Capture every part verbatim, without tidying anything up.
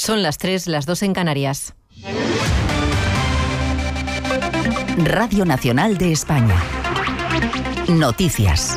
Son las tres, las dos en Canarias. Radio Nacional de España. Noticias.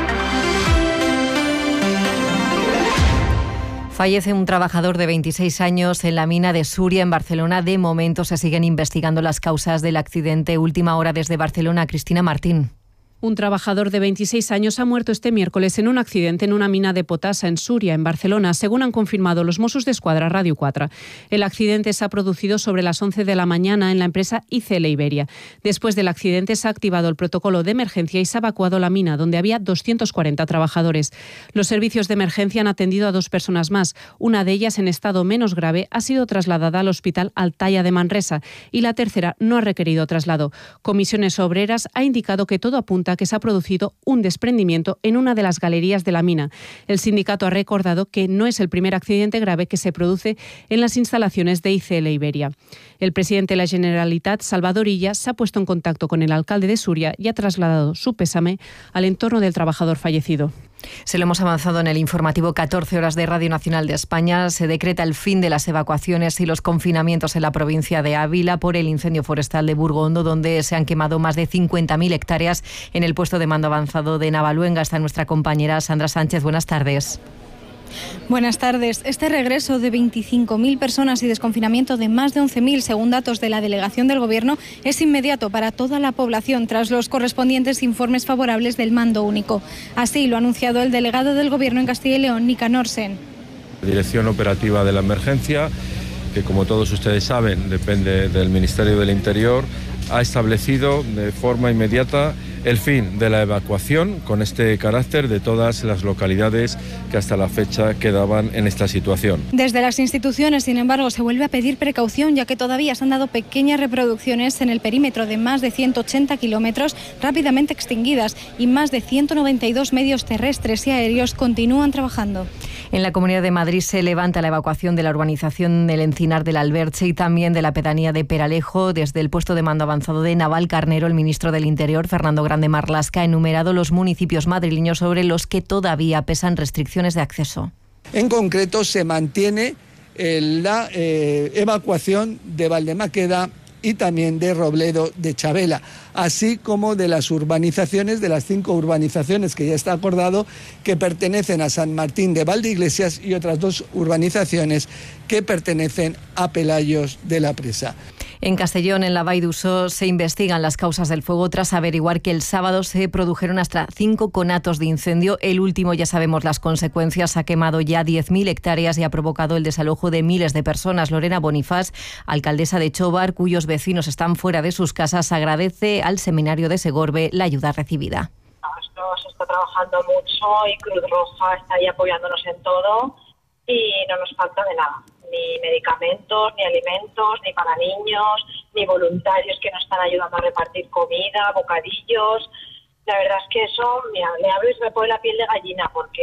Fallece un trabajador de veintiséis años en la mina de Súria, en Barcelona. De momento se siguen investigando las causas del accidente. Última hora desde Barcelona, Cristina Martín. Un trabajador de veintiséis años ha muerto este miércoles en un accidente en una mina de potasa en Súria, en Barcelona, según han confirmado los Mossos d'Esquadra a Radio cuatro. El accidente se ha producido sobre las once de la mañana en la empresa I C L Iberia. Después del accidente se ha activado el protocolo de emergencia y se ha evacuado la mina, donde había doscientos cuarenta trabajadores. Los servicios de emergencia han atendido a dos personas más. Una de ellas, en estado menos grave, ha sido trasladada al Hospital Altaya de Manresa y la tercera no ha requerido traslado. Comisiones Obreras ha indicado que todo apunta que se ha producido un desprendimiento en una de las galerías de la mina. El sindicato ha recordado que no es el primer accidente grave que se produce en las instalaciones de I C L Iberia. El presidente de la Generalitat, Salvador Illa, se ha puesto en contacto con el alcalde de Súria y ha trasladado su pésame al entorno del trabajador fallecido. Se lo hemos avanzado en el informativo catorce horas de Radio Nacional de España. Se decreta el fin de las evacuaciones y los confinamientos en la provincia de Ávila por el incendio forestal de Burgondo, donde se han quemado más de cincuenta mil hectáreas. En el puesto de mando avanzado de Navaluenga está nuestra compañera Sandra Sánchez. Buenas tardes. Buenas tardes. Este regreso de veinticinco mil personas y desconfinamiento de más de once mil, según datos de la delegación del Gobierno, es inmediato para toda la población tras los correspondientes informes favorables del mando único. Así lo ha anunciado el delegado del Gobierno en Castilla y León, Nicanor Sen. La Dirección Operativa de la Emergencia, que como todos ustedes saben depende del Ministerio del Interior, ha establecido de forma inmediata el fin de la evacuación con este carácter de todas las localidades que hasta la fecha quedaban en esta situación. Desde las instituciones, sin embargo, se vuelve a pedir precaución, ya que todavía se han dado pequeñas reproducciones en el perímetro de más de ciento ochenta kilómetros rápidamente extinguidas y más de ciento noventa y dos medios terrestres y aéreos continúan trabajando. En la Comunidad de Madrid se levanta la evacuación de la urbanización del Encinar del Alberche y también de la pedanía de Peralejo. Desde el puesto de mando avanzado de Navalcarnero, el ministro del Interior, Fernando Grande Marlaska, ha enumerado los municipios madrileños sobre los que todavía pesan restricciones de acceso. En concreto, se mantiene eh, la eh, evacuación de Valdemaqueda y también de Robledo de Chabela, así como de las urbanizaciones, de las cinco urbanizaciones que ya está acordado, que pertenecen a San Martín de Valdeiglesias y otras dos urbanizaciones que pertenecen a Pelayos de la Presa. En Castellón, en la Vall d'Uixó, se investigan las causas del fuego tras averiguar que el sábado se produjeron hasta cinco conatos de incendio. El último, ya sabemos las consecuencias, ha quemado ya diez mil hectáreas y ha provocado el desalojo de miles de personas. Lorena Bonifaz, alcaldesa de Chobar, cuyos vecinos están fuera de sus casas, agradece al seminario de Segorbe la ayuda recibida. Esto se está trabajando mucho y Cruz Roja está ahí apoyándonos en todo y no nos falta de nada. Ni medicamentos, ni alimentos, ni para niños, ni voluntarios que nos están ayudando a repartir comida, bocadillos. La verdad es que eso, mira, le hablo y se me pone la piel de gallina porque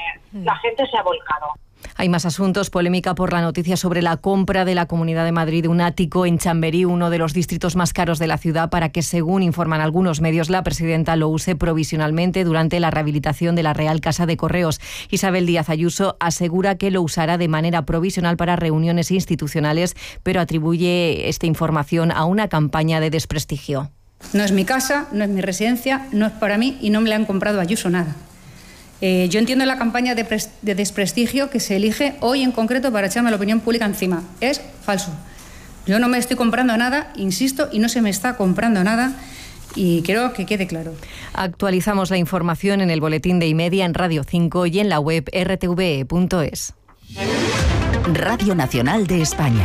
la gente se ha volcado. Hay más asuntos. Polémica por la noticia sobre la compra de la Comunidad de Madrid de un ático en Chamberí, uno de los distritos más caros de la ciudad, para que, según informan algunos medios, la presidenta lo use provisionalmente durante la rehabilitación de la Real Casa de Correos. Isabel Díaz Ayuso asegura que lo usará de manera provisional para reuniones institucionales, pero atribuye esta información a una campaña de desprestigio. No es mi casa, no es mi residencia, no es para mí y no me le han comprado a Ayuso nada. Eh, yo entiendo la campaña de, pres- de desprestigio que se elige hoy en concreto para echarme la opinión pública encima. Es falso. Yo no me estoy comprando nada, insisto, y no se me está comprando nada, y quiero que quede claro. Actualizamos la información en el boletín de iMedia, en Radio cinco y en la web erre te ve punto es. Radio Nacional de España.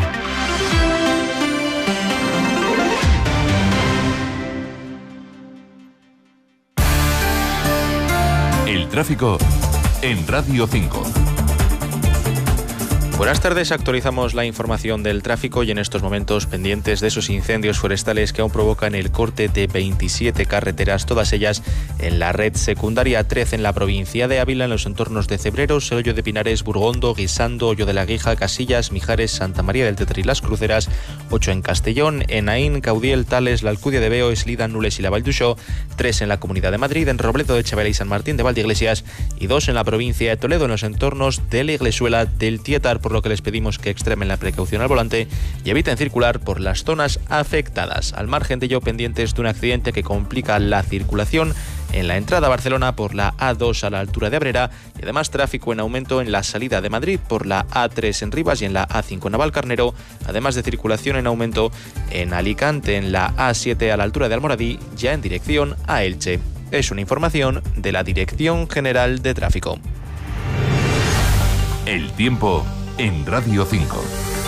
El tráfico en Radio cinco. Buenas tardes, actualizamos la información del tráfico y en estos momentos pendientes de esos incendios forestales que aún provocan el corte de veintisiete carreteras, todas ellas en la red secundaria trece en la provincia de Ávila, en los entornos de Cebreros, Hoyo de Pinares, Burgondo, Guisando, Hoyo de la Guija, Casillas, Mijares, Santa María del Tetre y Las Cruceras, ocho en Castellón, en Aín, Caudiel, Tales, la Alcudia de Veo, Eslida, Nules y la Vall d'Uixó, tres en la Comunidad de Madrid, en Robledo de Chabela y San Martín de Valdeiglesias y dos en la provincia de Toledo, en los entornos de la Iglesuela, del Tietar, por lo que les pedimos que extremen la precaución al volante y eviten circular por las zonas afectadas. Al margen de ello, pendientes de un accidente que complica la circulación en la entrada a Barcelona por la A dos a la altura de Abrera y además tráfico en aumento en la salida de Madrid por la A tres en Rivas y en la A cinco en Navalcarnero, además de circulación en aumento en Alicante en la A siete a la altura de Almoradí, ya en dirección a Elche. Es una información de la Dirección General de Tráfico. El tiempo en Radio cinco.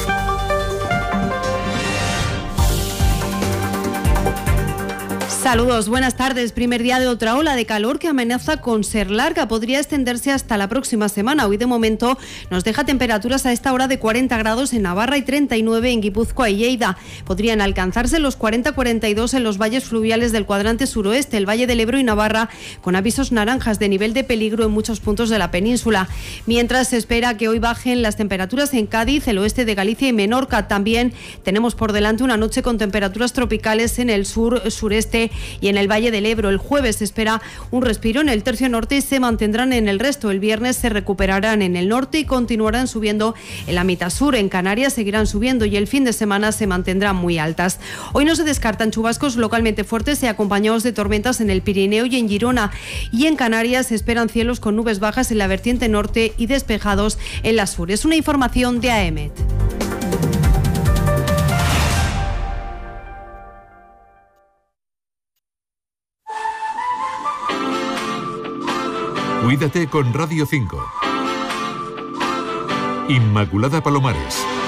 Saludos, buenas tardes. Primer día de otra ola de calor que amenaza con ser larga. Podría extenderse hasta la próxima semana. Hoy de momento nos deja temperaturas a esta hora de cuarenta grados en Navarra y treinta y nueve en Guipúzcoa y Lleida. Podrían alcanzarse los cuarenta a cuarenta y dos en los valles fluviales del cuadrante suroeste, el Valle del Ebro y Navarra, con avisos naranjas de nivel de peligro en muchos puntos de la península. Mientras se espera que hoy bajen las temperaturas en Cádiz, el oeste de Galicia y Menorca. También tenemos por delante una noche con temperaturas tropicales en el sur, sureste y en el Valle del Ebro. El jueves se espera un respiro en el tercio norte y se mantendrán en el resto. El viernes se recuperarán en el norte y continuarán subiendo en la mitad sur. En Canarias seguirán subiendo y el fin de semana se mantendrán muy altas. Hoy no se descartan chubascos localmente fuertes y acompañados de tormentas en el Pirineo y en Girona. Y en Canarias se esperan cielos con nubes bajas en la vertiente norte y despejados en la sur. Es una información de A E M E T. Cuídate con Radio cinco. Inmaculada Palomares.